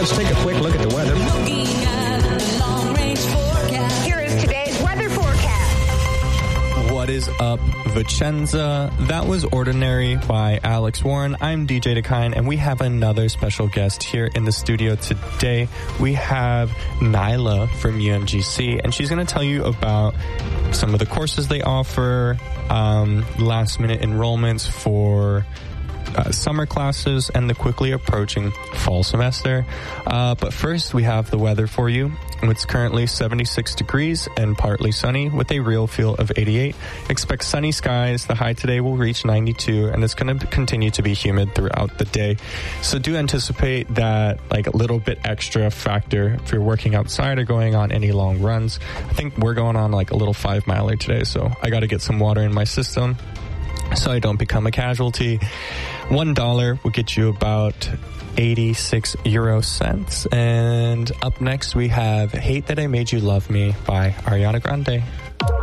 let's take a quick look at the weather. Here is today's weather forecast. What is up, Vicenza? That was Ordinary by Alex Warren. I'm DJ Dakine, and we have another special guest here in the studio today. We have Nyla from UMGC, and she's going to tell you about some of the courses they offer, last-minute enrollments for summer classes, and the quickly approaching fall semester. But first, we have the weather for you. It's currently 76 degrees and partly sunny with a real feel of 88. Expect sunny skies. The high today will reach 92, and it's going to continue to be humid throughout the day. So do anticipate that like a little bit extra factor if you're working outside or going on any long runs. I think we're going on like a little 5-miler today, so I got to get some water in my system so I don't become a casualty. $1 will get you about 86 euro cents. And up next we have Hate That I Made You Love Me by Ariana Grande.